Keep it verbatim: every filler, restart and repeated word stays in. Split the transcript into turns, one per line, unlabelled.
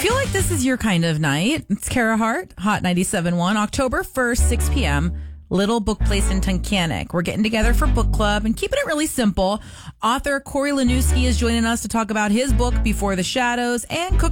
feel like this is your kind of night. It's Kara Hart, Hot ninety-seven point one, October first, six p.m., Little Book Place in Tunkhannock. We're getting together for book club and keeping it really simple. Author Corey Lanuski is joining us to talk about his book, Before the Shadows, and cook